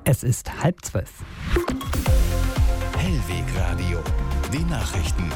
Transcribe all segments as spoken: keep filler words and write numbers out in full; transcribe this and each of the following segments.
Es ist halb zwölf. Hellwegradio, die Nachrichten.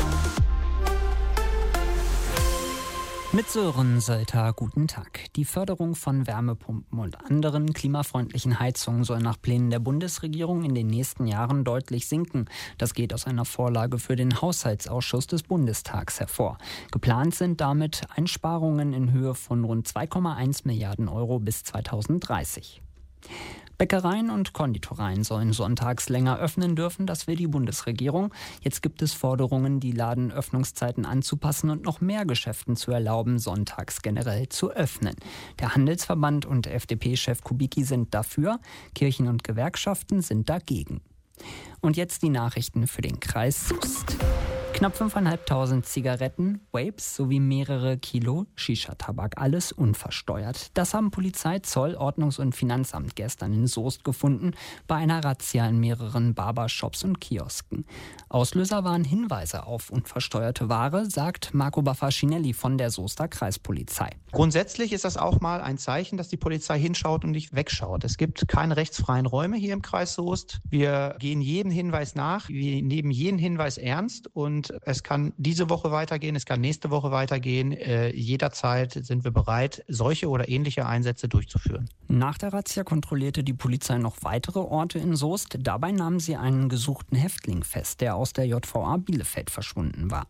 Mit Sören Sölter, guten Tag. Die Förderung von Wärmepumpen und anderen klimafreundlichen Heizungen soll nach Plänen der Bundesregierung in den nächsten Jahren deutlich sinken. Das geht aus einer Vorlage für den Haushaltsausschuss des Bundestags hervor. Geplant sind damit Einsparungen in Höhe von rund zwei Komma eins Milliarden Euro bis zweitausenddreißig. Bäckereien und Konditoreien sollen sonntags länger öffnen dürfen, das will die Bundesregierung. Jetzt gibt es Forderungen, die Ladenöffnungszeiten anzupassen und noch mehr Geschäften zu erlauben, sonntags generell zu öffnen. Der Handelsverband und F D P-Chef Kubicki sind dafür, Kirchen und Gewerkschaften sind dagegen. Und jetzt die Nachrichten für den Kreis Soest. Knapp fünftausendfünfhundert Zigaretten, Vapes sowie mehrere Kilo Shisha-Tabak, alles unversteuert. Das haben Polizei, Zoll, Ordnungs- und Finanzamt gestern in Soest gefunden, bei einer Razzia in mehreren Barbershops und Kiosken. Auslöser waren Hinweise auf unversteuerte Ware, sagt Marco Baffacinelli von der Soester Kreispolizei. Grundsätzlich ist das auch mal ein Zeichen, dass die Polizei hinschaut und nicht wegschaut. Es gibt keine rechtsfreien Räume hier im Kreis Soest. Wir gehen jedem Hinweis nach, wir nehmen jeden Hinweis ernst und es kann diese Woche weitergehen, es kann nächste Woche weitergehen. Äh, jederzeit sind wir bereit, solche oder ähnliche Einsätze durchzuführen. Nach der Razzia kontrollierte die Polizei noch weitere Orte in Soest. Dabei nahmen sie einen gesuchten Häftling fest, der aus der J V A Bielefeld verschwunden war.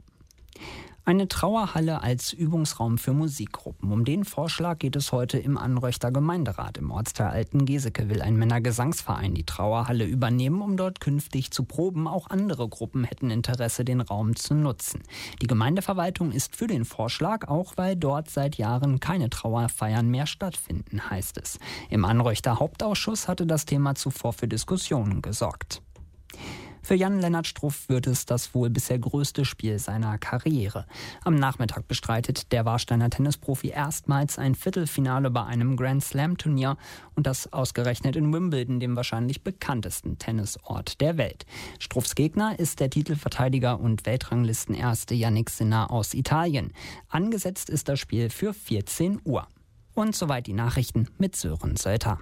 Eine Trauerhalle als Übungsraum für Musikgruppen. Um den Vorschlag geht es heute im Anröchter Gemeinderat. Im Ortsteil Altengeseke will ein Männergesangsverein die Trauerhalle übernehmen, um dort künftig zu proben. Auch andere Gruppen hätten Interesse, den Raum zu nutzen. Die Gemeindeverwaltung ist für den Vorschlag, auch weil dort seit Jahren keine Trauerfeiern mehr stattfinden, heißt es. Im Anröchter Hauptausschuss hatte das Thema zuvor für Diskussionen gesorgt. Für Jan-Lennart Struff wird es das wohl bisher größte Spiel seiner Karriere. Am Nachmittag bestreitet der Warsteiner Tennisprofi erstmals ein Viertelfinale bei einem Grand-Slam-Turnier und das ausgerechnet in Wimbledon, dem wahrscheinlich bekanntesten Tennisort der Welt. Struffs Gegner ist der Titelverteidiger und Weltranglistenerste Jannik Sinner aus Italien. Angesetzt ist das Spiel für vierzehn Uhr. Und soweit die Nachrichten mit Sören Sölter.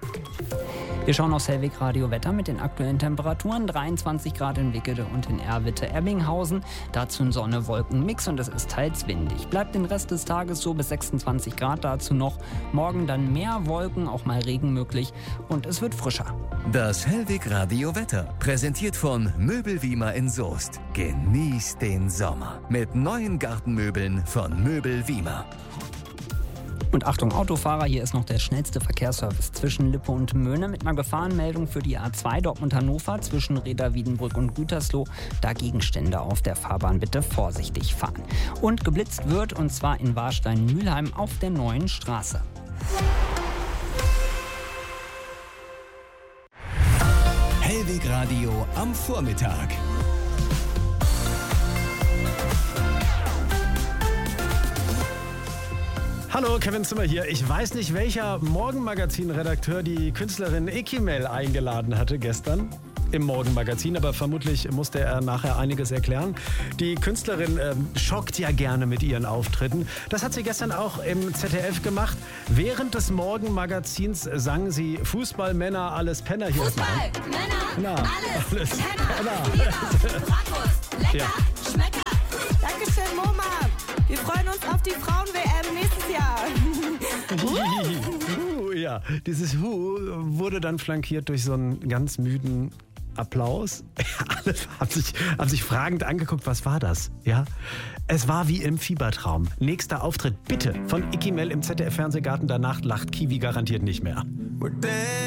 Wir schauen aufs Hellwegradio Wetter mit den aktuellen Temperaturen. dreiundzwanzig Grad in Wickede und in Erwitte-Ebbinghausen. Dazu Sonne, Wolken, Mix und es ist teils windig. Bleibt den Rest des Tages so bis sechsundzwanzig Grad dazu noch. Morgen dann mehr Wolken, auch mal Regen möglich und es wird frischer. Das Hellwegradio Wetter, präsentiert von Möbelwiemer in Soest. Genießt den Sommer mit neuen Gartenmöbeln von Möbelwiemer. Und Achtung Autofahrer, hier ist noch der schnellste Verkehrsservice zwischen Lippe und Möhne mit einer Gefahrenmeldung für die A zwei Dortmund-Hannover zwischen Reda-Wiedenbrück und Gütersloh. Da Gegenstände auf der Fahrbahn, bitte vorsichtig fahren. Und geblitzt wird, und zwar in Warstein-Mülheim auf der neuen Straße. Hellwegradio am Vormittag. Hallo, Kevin Zimmer hier. Ich weiß nicht, welcher Morgenmagazin-Redakteur die Künstlerin Ekimel eingeladen hatte gestern im Morgenmagazin, aber vermutlich musste er nachher einiges erklären. Die Künstlerin ähm, schockt ja gerne mit ihren Auftritten. Das hat sie gestern auch im Z D F gemacht. Während des Morgenmagazins sang sie Fußballmänner, alles Penner. Hier Fußball, Männer, Na, alles, alles Penner, Penner. Lieder, Bratwurst, lecker, Ja. Schmecker. Dankeschön, Moma. Wir freuen uns auf die Frauen-W M nächstes Jahr. Hu, ja, dieses Hu wurde dann flankiert durch so einen ganz müden Applaus. Alle haben sich, haben sich fragend angeguckt, was war das? Ja, es war wie im Fiebertraum. Nächster Auftritt bitte von Ekimel im Z D F-Fernsehgarten. Danach lacht Kiwi garantiert nicht mehr.